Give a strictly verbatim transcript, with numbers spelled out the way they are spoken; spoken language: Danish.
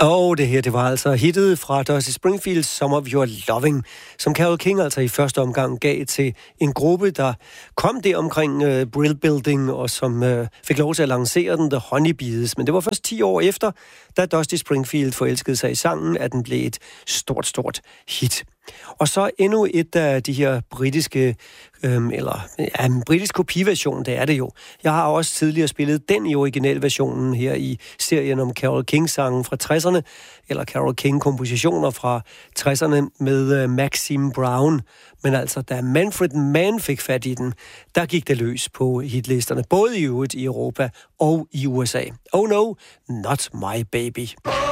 Og det her, det var altså hittet fra Dusty Springfields Some of Your Loving, som Carole King altså i første omgang gav til en gruppe, der kom der omkring uh, Brill Building, og som uh, fik lov til at lancere den, The Honeybees. Men det var først ti år efter, da Dusty Springfield forelskede sig i sangen, at den blev et stort, stort hit. Og så endnu et af de her britiske, øhm, eller ja, en britisk kopiversion, det er det jo. Jeg har også tidligere spillet den i originalversionen her i serien om Carole King-sangen fra tresserne, eller Carole King-kompositioner fra tresserne med uh, Maxine Brown. Men altså, da Manfred Mann fik fat i den, der gik det løs på hitlisterne, både i øvrigt i Europa og i U S A. Oh no, not my baby.